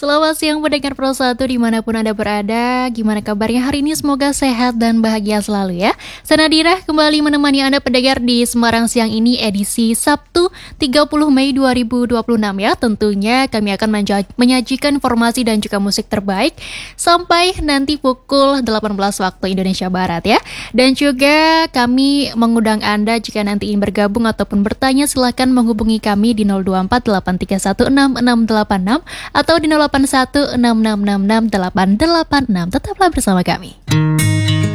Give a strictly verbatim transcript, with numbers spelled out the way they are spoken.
Selamat siang pendengar Pro satu dimanapun Anda berada. Gimana kabarnya hari ini? Semoga sehat dan bahagia selalu ya. Saya Nadira kembali menemani Anda pendengar di Semarang Siang ini edisi Sabtu tiga puluh Mei dua ribu dua puluh enam ya. Tentunya kami akan menja- menyajikan informasi dan juga musik terbaik sampai nanti pukul delapan belas waktu Indonesia Barat ya. Dan juga kami mengundang Anda jika nanti ingin bergabung ataupun bertanya, silakan menghubungi kami di nol dua empat delapan tiga satu enam enam delapan enam atau di nol delapan satu enam enam enam enam delapan delapan enam. Tetaplah bersama kami.